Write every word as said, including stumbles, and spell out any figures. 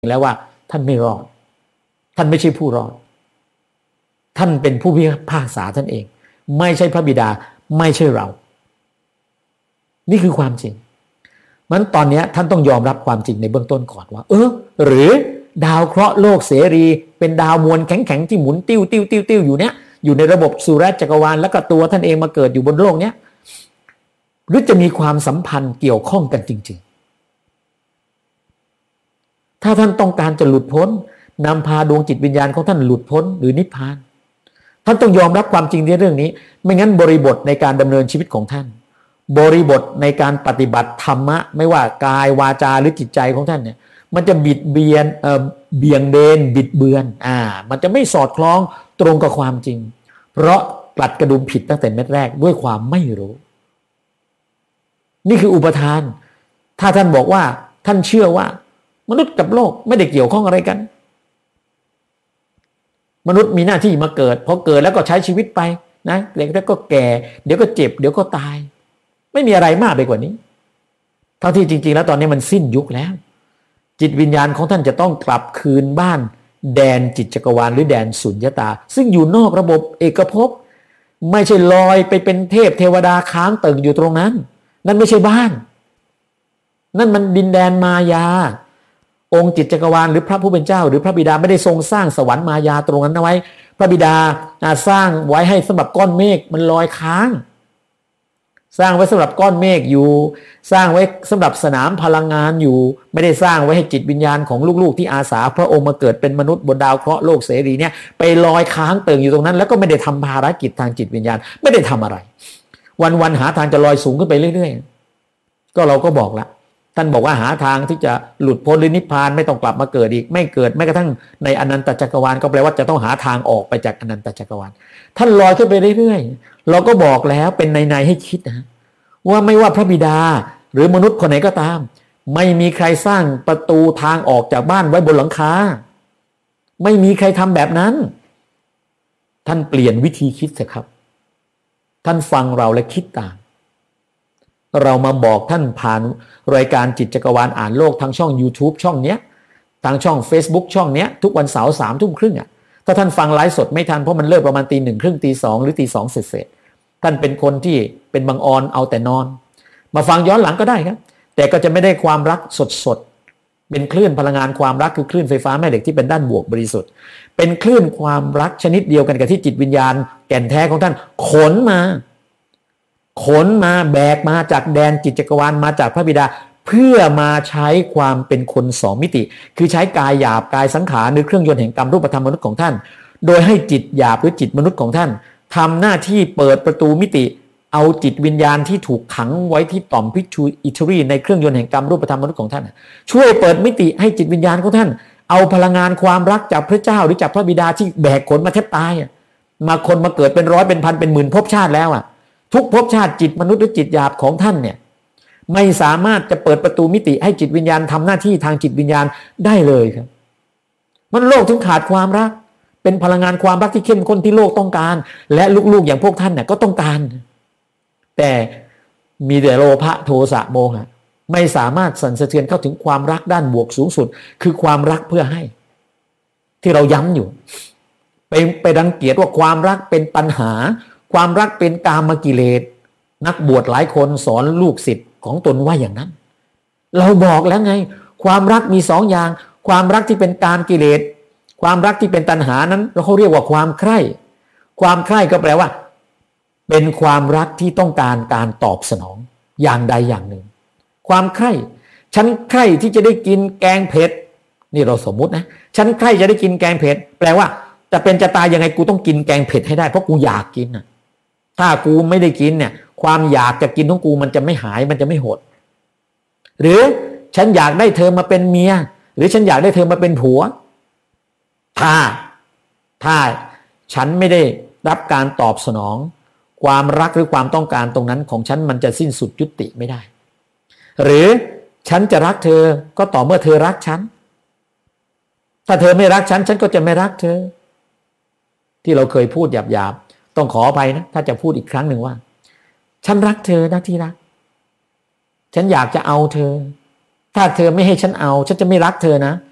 แล้วว่าท่านไม่รอดท่านไม่ใช่ผู้รอดท่านเป็นผู้พิพากษาท่านเองไม่ใช่พระบิดาไม่ใช่เรานี่คือความจริงมันตอนนี้ท่านต้องยอมรับความจริงในเบื้องต้นก่อนว่าเออหรือดาวเคราะห์โลกเสรีเป็นดาวมวลแข็งๆที่หมุนติ้วติ้วติ้วติ้วอยู่เนี้ยอยู่ในระบบสุริยะจักรวาลแล้วก็ตัวท่านเองมาเกิดอยู่บนโลกเนี้ยหรือจะมีความสัมพันธ์เกี่ยวข้องกันจริงๆถ้าท่านต้องการจะหลุดพ้นนำพาดวงจิตวิญญาณของท่านหลุดพ้นหรือนิพพานท่านต้องยอมรับความจริงในเรื่องนี้ไม่งั้นบริบทในการดำเนินชีวิตของท่านบริบทในการปฏิบัติธรรมะไม่ว่ากายวาจาหรือจิตใจของท่านเนี่ยมันจะบิดเบียนเอ่อเบี่ยงเบนบิดเบือนอ่ามันจะไม่สอดคล้องตรงกับความจริงเพราะกลัดกระดุมผิดตั้งแต่เม็ดแรกด้วยความไม่รู้นี่คืออุปทานถ้าท่านบอกว่าท่านเชื่อว่ามนุษย์กับโลกไม่ได้เกี่ยวข้องอะไรกันมนุษย์มีหน้าที่มาเกิดพอเกิดแล้วก็ใช้ชีวิตไปนะเด็กแล้วก็แก่เดี๋ยวก็เจ็บเดี๋ยวก็ตายไม่มีอะไรมากไปกว่านี้เท่าที่จริงๆแล้วตอนนี้มันสิ้นยุคแล้วจิตวิญญาณของท่านจะต้องกลับคืนบ้านแดนจิตจักรวาลหรือแดนสุญญตาซึ่งอยู่นอกระบบเอกภพไม่ใช่ลอยไปเป็นเทพเทวดาค้างเติ่งอยู่ตรงนั้นนั่นไม่ใช่บ้านนั่นมันดินแดนมายาองค์จิตจักรวาลหรือพระผู้เป็นเจ้าหรือพระบิดาไม่ได้ทรงสร้างสวรรค์มายาตรงนั้นเอาไว้พระบิดาสร้างไว้ให้สำหรับก้อนเมฆมันลอยค้างสร้างไว้สำหรับก้อนเมฆอยู่สร้างไว้สำหรับสนามพลังงานอยู่ไม่ได้สร้างไว้ให้จิตวิญญาณของลูกๆที่อาสาพระองค์มาเกิดเป็นมนุษย์บนดาวเคราะห์โลกเสรีเนี่ยไปลอยค้างเติ่งอยู่ตรงนั้นแล้วก็ไม่ได้ทำภารกิจทางจิตวิญญาณไม่ได้ทำอะไรวันๆหาทางจะลอยสูงขึ้นไปเรื่อยๆก็เราก็บอกละท่านบอกว่าหาทางที่จะหลุดพ้นหรือนิพพานไม่ต้องกลับมาเกิดอีกไม่เกิดแม้กระทั่งในอนันตจักรวาลก็แปลว่าจะต้องหาทางออกไปจากอนันตจักรวาลท่านลอยขึ้นไปเรื่อยๆเราก็บอกแล้วเป็นในๆให้คิดนะว่าไม่ว่าพระบิดาหรือมนุษย์คนไหนก็ตามไม่มีใครสร้างประตูทางออกจากบ้านไว้บนหลังคาไม่มีใครทำแบบนั้นท่านเปลี่ยนวิธีคิดเถอะครับท่านฟังเราและคิดตามเรามาบอกท่านผ่านรายการจิตจักรวาลอ่านโลกทางช่อง YouTube ช่องเนี้ยทางช่อง Facebook ช่องเนี้ยทุกวันเสาร์สามทุ่มครึ่งอ่ะถ้าท่านฟังไลฟ์สดไม่ทันเพราะมันเลิกประมาณตีหนึ่งครึ่งตีสองหรือตีสองเสร็จท่านเป็นคนที่เป็นบังออนเอาแต่นอนมาฟังย้อนหลังก็ได้ครับแต่ก็จะไม่ได้ความรักสดๆเป็นคลื่นพลังงานความรักคือคลื่นไฟฟ้าแม่เหล็กที่เป็นด้านบวกบริสุทธิ์เป็นคลื่นความรักชนิดเดียวกันกับที่จิตวิญญาณแก่นแท้ของท่านขนมาขนมาแบกมาจากแดนจิตจักรวาลมาจากพระบิดาเพื่อมาใช้ความเป็นคนสองมิติคือใช้กายหยาบกายสังขารหรือเครื่องยนต์แห่งกรรมรูปธรรมมนุษย์ของท่านโดยให้จิตหยาบหรือจิตมนุษย์ของท่านทำหน้าที่เปิดประตูมิติเอาจิตวิญญาณที่ถูกขังไว้ที่ต่อมพิทูอิทรีในเครื่องยนต์แห่งกรรมรูปธรรมมนุษย์ของท่านช่วยเปิดมิติให้จิตวิญญาณของท่านเอาพลังงานความรักจากพระเจ้าหรือจากพระบิดาที่แบกขนมาแทบตายมาคนมาเกิดเป็นร้อยเป็นพันเป็นหมื่นภพชาติแล้วอ่ะทุกภพชาติจิตมนุษย์หรือจิตหยาบของท่านเนี่ยไม่สามารถจะเปิดประตูมิติให้จิตวิญญาณทำหน้าที่ทางจิตวิญญาณได้เลยครับมันโลกถึงขาดความรักเป็นพลังงานความรักที่เข้มข้นที่โลกต้องการและลูกๆอย่างพวกท่านเนี่ยก็ต้องการแต่มีแต่โลภะโทสะโมหะไม่สามารถสั่นสะเทือนเข้าถึงความรักด้านบวกสูงสุดคือความรักเพื่อให้ที่เราย้ำอยู่ไปไปรังเกียจว่าความรักเป็นปัญหาความรักเป็นกามกิเลสนักบวชหลายคนสอนลูกศิษย์ของตนว่าอย่างนั้นเราบอกแล้วไงความรักมีสองอย่างความรักที่เป็นกามกิเลสความรักที่เป็นตัณหานั้นเขาเรียกว่าความใคร่ความใคร่ก็แปลว่าเป็นความรักที่ต้องการการตอบสนองอย่างใดอย่างหนึ่งความใคร่ฉันใคร่ที่จะได้กินแกงเผ็ดนี่เราสมมุตินะฉันใคร่จะได้กินแกงเผ็ดแปลว่าจะเป็นจะตายยังไงกูต้องกินแกงเผ็ดให้ได้เพราะกูอยากกินนะถ้ากูไม่ได้กินเนี่ยความอยากจะกินของกูมันจะไม่หายมันจะไม่หดหรือฉันอยากได้เธอมาเป็นเมียหรือฉันอยากได้เธอมาเป็นผัวถ้าถ้าฉันไม่ได้รับการตอบสนองความรักหรือความต้องการตรงนั้นของฉันมันจะสิ้นสุดยุติไม่ได้หรือฉันจะรักเธอก็ต่อเมื่อเธอรักฉันถ้าเธอไม่รักฉันฉันก็จะไม่รักเธอที่เราเคยพูดหยาบๆต้องขออภัยนะถ้าจะพูดอีกครั้งหนึ่งว่าฉันรักเธอนะที่รักฉันอยากจะเอาเธอถ้าเธอไม่ให้ฉันเอาฉันจะไม่รักเธอนะ